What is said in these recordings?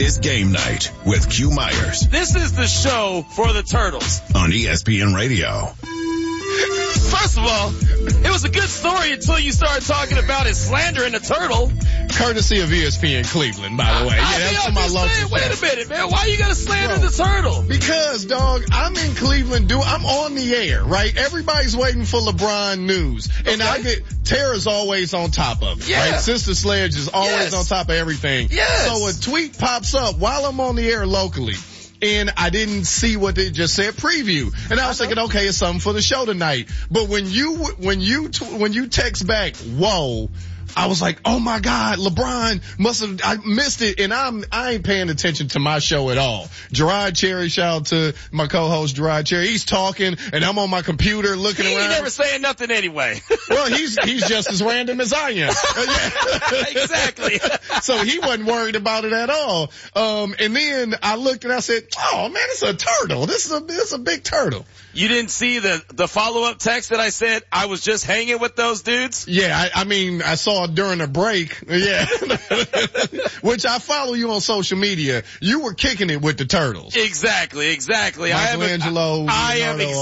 is Game Night with Q Myers. This is the show for the Turtles. On ESPN Radio. First of all, it was a good story until you started talking about his slander in the Turtle. Courtesy of ESPN Cleveland, by the way. That's from my local. Wait a minute, man. Why you gotta slander the Turtle? Because, dog, I'm in Cleveland, I'm on the air, right? Everybody's waiting for LeBron news. And Tara's always on top of it, right? Sister Sledge is always on top of everything. Yes. So a tweet pops up while I'm on the air locally. And I didn't see what they just said preview. And I was thinking, okay, it's something for the show tonight. But when you text back, whoa, I was like, oh my God, LeBron I missed it. And I ain't paying attention to my show at all. Gerard Cherry, shout out to my co-host Gerard Cherry. He's talking and I'm on my computer looking around. He never saying nothing anyway. Well, he's just as random as I am. Exactly. So he wasn't worried about it at all. And then I looked and I said, oh man, it's a turtle. This is a big turtle. You didn't see the follow-up text that I said I was just hanging with those dudes? Yeah, I mean, I saw it during a break. Yeah. Which I follow you on social media. You were kicking it with the Turtles. Exactly. Michelangelo. I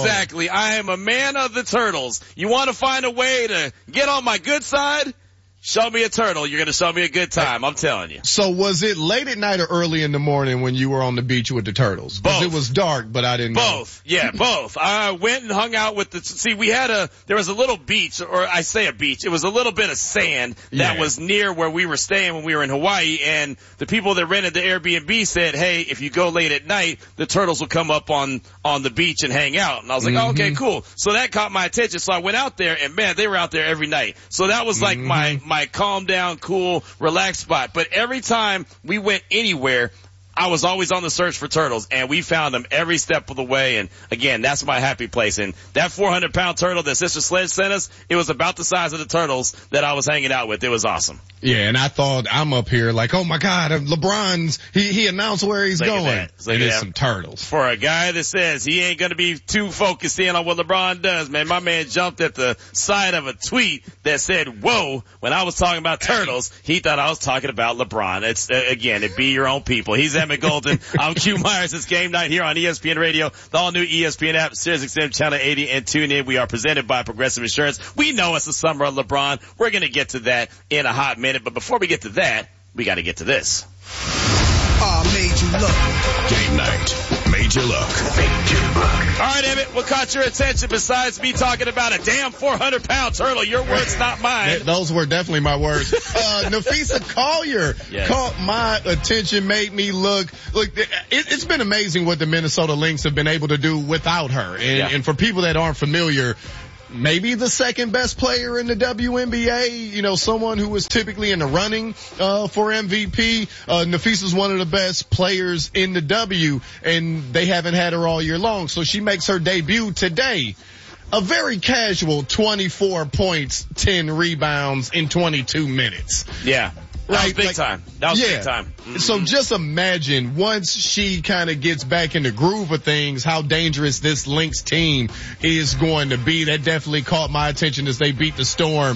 am a man of the Turtles. You want to find a way to get on my good side? Show me a turtle. You're going to show me a good time. I'm telling you. So was it late at night or early in the morning when you were on the beach with the Turtles? Both. It was dark, but I didn't know. Both. Yeah, both. I went and hung out with there was a little beach, or I say a beach. It was a little bit of sand that was near where we were staying when we were in Hawaii. And the people that rented the Airbnb said, hey, if you go late at night, the Turtles will come up on the beach and hang out. And I was like, oh, okay, cool. So that caught my attention. So I went out there and man, they were out there every night. So that was like my calm down, cool, relaxed spot. But every time we went anywhere, I was always on the search for turtles, and we found them every step of the way. And again, that's my happy place. And that 400-pound turtle that Sister Sledge sent us, it was about the size of the turtles that I was hanging out with. It was awesome. Yeah, and I thought I'm up here like, oh my God, LeBron's, he announced where he's going. And it's some turtles. For a guy that says he ain't gonna be too focused in on what LeBron does, man, my man jumped at the side of a tweet that said, whoa, when I was talking about turtles, he thought I was talking about LeBron. It's, again, it be your own people. He's Emmett Golden. I'm Q Myers. It's Game Night here on ESPN Radio, the all-new ESPN app, SiriusXM Channel 80, and tune in. We are presented by Progressive Insurance. We know it's the summer of LeBron. We're going to get to that in a hot minute, but before we get to that, we got to get to this. Made you look. Game Night. Made you look. All right, Emmett, what caught your attention besides me talking about a damn 400-pound turtle? Your words, not mine. Those were definitely my words. Napheesa Collier caught my attention, made me look. Look, it's been amazing what the Minnesota Lynx have been able to do without her. And for people that aren't familiar, maybe the second best player in the WNBA, someone who is typically in the running for MVP. Napheesa's one of the best players in the W, and they haven't had her all year long. So she makes her debut today. A very casual 24 points, 10 rebounds in 22 minutes. Yeah. That was big time. That was big time. Mm-hmm. So just imagine once she kind of gets back in the groove of things, how dangerous this Lynx team is going to be. That definitely caught my attention as they beat the Storm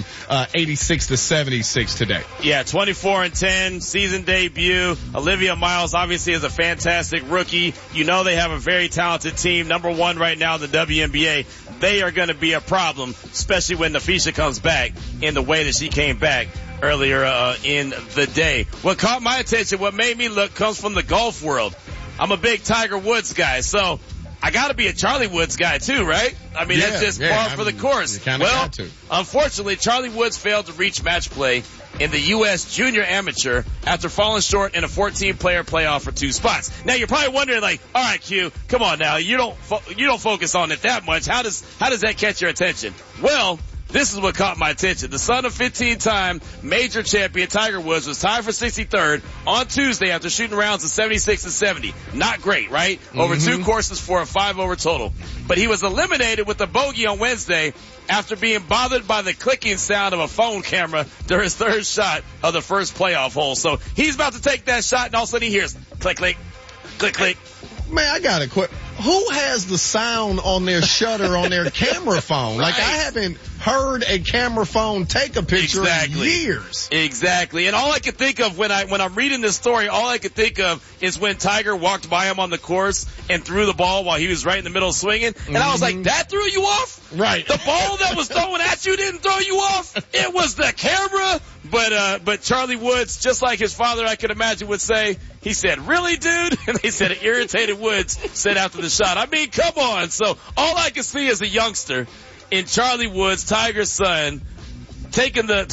86-76 today. Yeah, 24-10, season debut. Olivia Miles obviously is a fantastic rookie. You know they have a very talented team, number one right now in the WNBA. They are going to be a problem, especially when Napheesa comes back in the way that she came back earlier in the day. What caught my attention, what made me look, comes from the golf world. I'm a big Tiger Woods guy, so I got to be a Charlie Woods guy too, right? I mean, that's just par for the course. Well, unfortunately, Charlie Woods failed to reach match play in the U.S. Junior Amateur after falling short in a 14-player playoff for 2 spots. Now, you're probably wondering, like, all right, Q, come on now. You don't focus on it that much. How does that catch your attention? Well, this is what caught my attention. The son of 15-time major champion Tiger Woods was tied for 63rd on Tuesday after shooting rounds of 76 and 70. Not great, right? Over 2 courses for a 5-over total. But he was eliminated with a bogey on Wednesday after being bothered by the clicking sound of a phone camera during his 3rd shot of the first playoff hole. So he's about to take that shot, and all of a sudden he hears click, click, click, click. Man, I got who has the sound on their shutter on their camera phone? Like, I haven't heard a camera phone take a picture in years. Exactly. And all I could think of when I'm reading this story, all I could think of is when Tiger walked by him on the course and threw the ball while he was right in the middle swinging. And I was like, that threw you off? Right. The ball that was thrown at you didn't throw you off? It was the camera? But Charlie Woods, just like his father, I could imagine, would say, he said, really, dude? And they said, irritated Woods said after the shot. I mean, come on. So all I can see is a youngster in Charlie Woods, Tiger's son, making the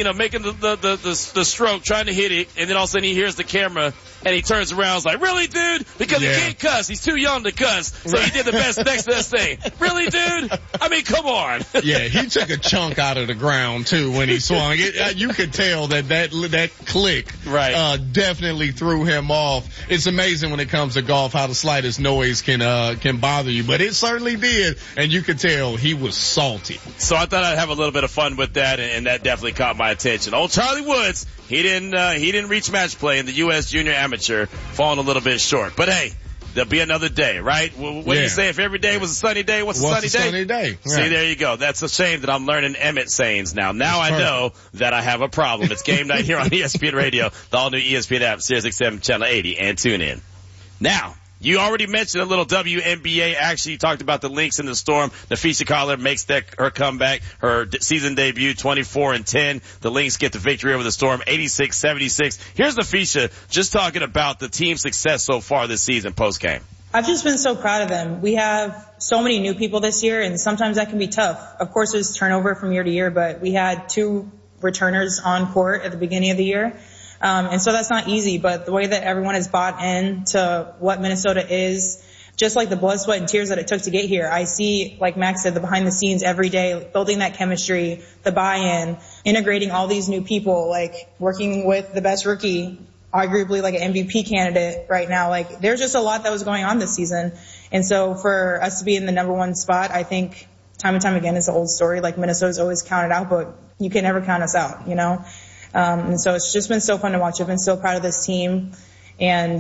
stroke, trying to hit it, and then all of a sudden he hears the camera and he turns around and is like, really, dude? Because he can't cuss. He's too young to cuss. So he did the next best thing. Really, dude? I mean, come on. Yeah, he took a chunk out of the ground too when he swung. You could tell that click definitely threw him off. It's amazing when it comes to golf how the slightest noise can bother you, but it certainly did, and you could tell he was salty. So I thought I'd have a little bit of fun with that, and that definitely caught my attention. Old Charlie Woods, he didn't reach match play in the U.S. Junior Amateur, falling a little bit short. But hey, there'll be another day, right? What do you say? If every day was a sunny day, what's a sunny day? Right. See, there you go. That's a shame that I'm learning Emmett sayings now. Now I know that I have a problem. It's game night here on ESPN Radio, the all new ESPN app, Sirius XM Channel 80, and tune in. Now, you already mentioned a little WNBA action. You talked about the Lynx in the Storm. Napheesa Collier makes her comeback, her season debut, 24-10. The Lynx get the victory over the Storm, 86-76. Here's Napheesa just talking about the team's success so far this season post-game. I've just been so proud of them. We have so many new people this year, and sometimes that can be tough. Of course, there's turnover from year to year, but we had 2 returners on court at the beginning of the year. And so that's not easy, but the way that everyone has bought into what Minnesota is, just like the blood, sweat, and tears that it took to get here. I see, like Max said, the behind the scenes every day, building that chemistry, the buy-in, integrating all these new people, like working with the best rookie, arguably like an MVP candidate right now. Like there's just a lot that was going on this season. And so for us to be in the number 1 spot, I think time and time again, it's an old story. Like Minnesota's always counted out, but you can never count us out, you know? And so it's just been so fun to watch. I've been so proud of this team. And,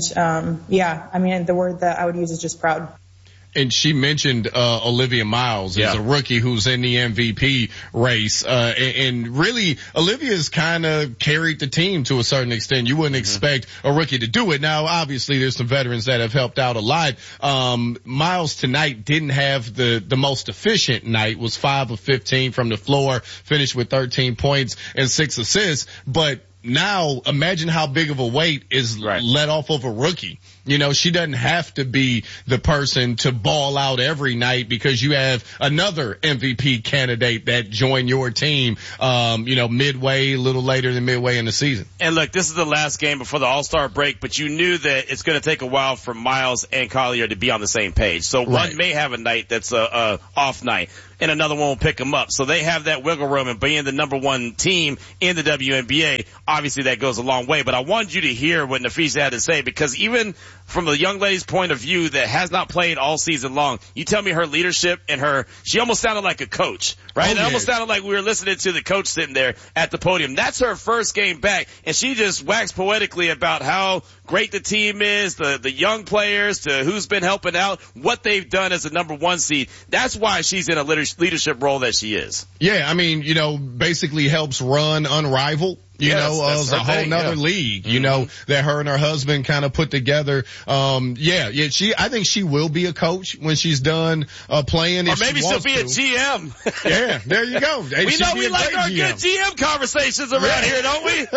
I mean, the word that I would use is just proud. And she mentioned Olivia Miles as a rookie who's in the MVP race. And really, Olivia's kind of carried the team to a certain extent. You wouldn't expect a rookie to do it. Now, obviously, there's some veterans that have helped out a lot. Miles tonight didn't have the most efficient night, was 5 of 15 from the floor, finished with 13 points and 6 assists. But now imagine how big of a weight is let off of a rookie. You know, she doesn't have to be the person to ball out every night because you have another MVP candidate that joined your team, midway, a little later than midway in the season. And look, this is the last game before the All-Star break, but you knew that it's going to take a while for Miles and Collier to be on the same page. So one may have a night that's a off night, and another one will pick them up. So they have that wiggle room, and being the number 1 team in the WNBA, obviously that goes a long way. But I wanted you to hear what Napheesa had to say, because even from the young lady's point of view that has not played all season long, you tell me her leadership and she almost sounded like a coach, right? It almost sounded like we were listening to the coach sitting there at the podium. That's her first game back, and she just waxed poetically about how great the team is, the young players, to who's been helping out, what they've done as a number 1 seed. That's why she's in a leadership role that she is. Yeah, I mean, basically helps run Unrivaled. It's a whole nother league, that her and her husband kind of put together. I think she will be a coach when she's done, playing. Or maybe she'll be a GM. Yeah, there you go. We know we like our good GM conversations around here, don't we?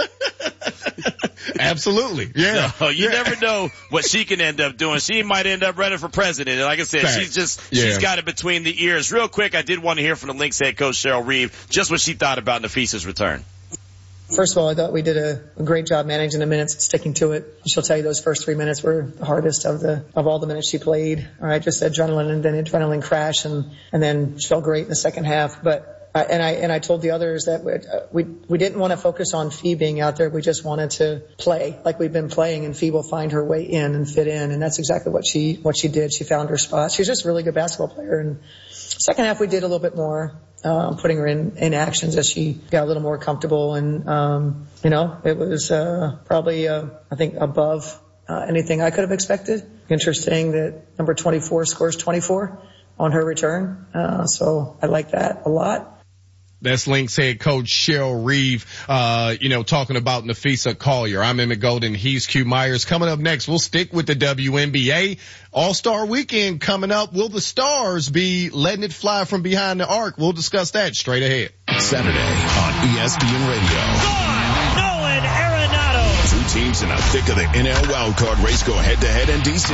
Absolutely. Yeah. So you never know what she can end up doing. She might end up running for president. And like I said, she's got it between the ears. Real quick, I did want to hear from the Lynx head coach, Cheryl Reeve, just what she thought about Napheesa's return. First of all, I thought we did a great job managing the minutes and sticking to it. She'll tell you those first 3 minutes were the hardest of all the minutes she played. All right, just adrenaline and then adrenaline crash, and then she felt great in the second half. But I told the others that we didn't want to focus on Fee being out there. We just wanted to play like we've been playing, and Fee will find her way in and fit in, and that's exactly what she did. She found her spot. She's just a really good basketball player. And second half we did a little bit more. Putting her in actions as she got a little more comfortable, and it was probably I think above anything I could have expected. Interesting that number 24 scores 24 on her return, so I like that a lot. That's Lynx head coach Cheryl Reeve, talking about Napheesa Collier. I'm Emmett Golden. He's Q Myers. Coming up next, we'll stick with the WNBA. All-Star Weekend coming up. Will the Stars be letting it fly from behind the arc? We'll discuss that straight ahead. Saturday on ESPN Radio. Nolan Arenado. Two teams in the thick of the NL wildcard race go head-to-head in D.C.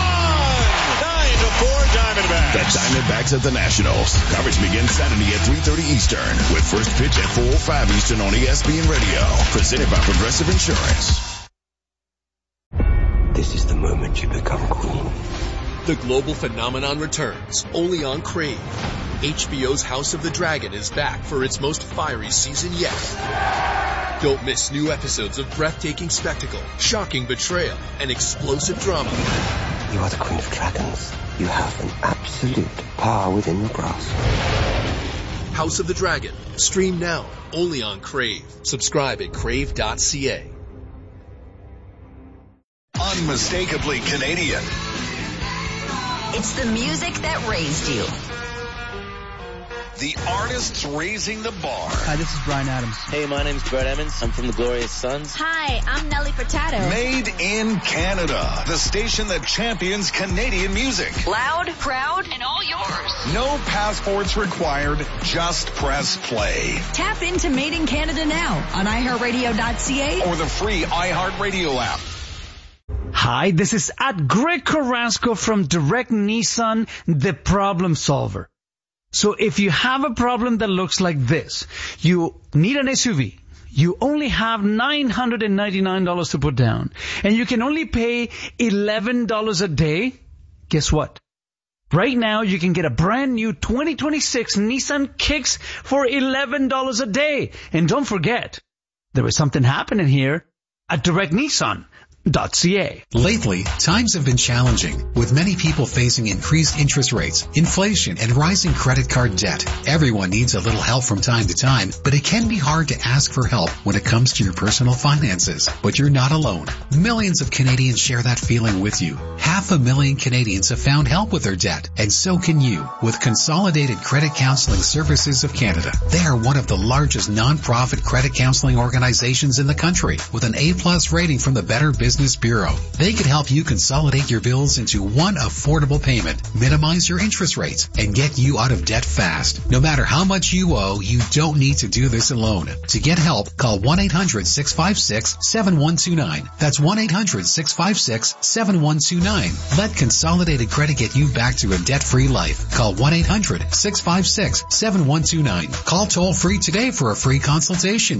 9-4 Diamondbacks. The Diamondbacks at the Nationals. Coverage begins Saturday at 3:30 Eastern with first pitch at 4:05 Eastern on ESPN Radio. Presented by Progressive Insurance. This is the moment you become queen. The global phenomenon returns only on Crave. HBO's House of the Dragon is back for its most fiery season yet. Don't miss new episodes of breathtaking spectacle, shocking betrayal, and explosive drama. You are the Queen of Dragons. You have an absolute power within your grasp. House of the Dragon. Stream now, only on Crave. Subscribe at crave.ca. Unmistakably Canadian. It's the music that raised you. The artists raising the bar. Hi, this is Bryan Adams. Hey, my name's Brett Emmons. I'm from the Glorious Sons. Hi, I'm Nelly Furtado. Made in Canada. The station that champions Canadian music. Loud, proud, and all yours. No passports required. Just press play. Tap into Made in Canada now on iHeartRadio.ca or the free iHeartRadio app. Hi, this is Greg Carrasco from Direct Nissan, the problem solver. So if you have a problem that looks like this, you need an SUV, you only have $999 to put down, and you can only pay $11 a day, guess what? Right now you can get a brand new 2026 Nissan Kicks for $11 a day. And don't forget, there is something happening here at Direct Nissan. Lately, times have been challenging, with many people facing increased interest rates, inflation, and rising credit card debt. Everyone needs a little help from time to time, but it can be hard to ask for help when it comes to your personal finances. But you're not alone. Millions of Canadians share that feeling with you. 500,000 Canadians have found help with their debt, and so can you with Consolidated Credit Counseling Services of Canada. They are one of the largest non-profit credit counseling organizations in the country, with an A+ rating from the Better Business Bureau. They could help you consolidate your bills into one affordable payment, minimize your interest rates, and get you out of debt fast. No matter how much you owe, you don't need to do this alone. To get help, call 1-800-656-7129. That's 1-800-656-7129. Let Consolidated Credit get you back to a debt-free life. Call 1-800-656-7129. Call toll-free today for a free consultation.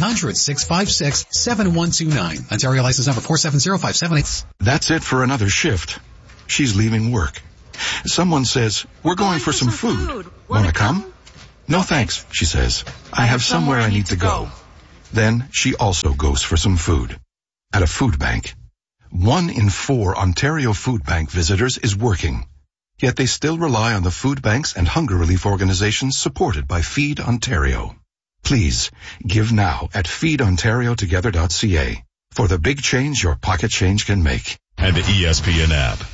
1-800-656-7129. Ontario license number 47057. That's it for another shift. She's leaving work. Someone says, we're going for some food. Want to come? No thanks, she says. I have somewhere I need to go. Then she also goes for some food. At a food bank. 1 in 4 Ontario Food Bank visitors is working. Yet they still rely on the food banks and hunger relief organizations supported by Feed Ontario. Please, give now at feedontariotogether.ca. For the big change your pocket change can make. And the ESPN app.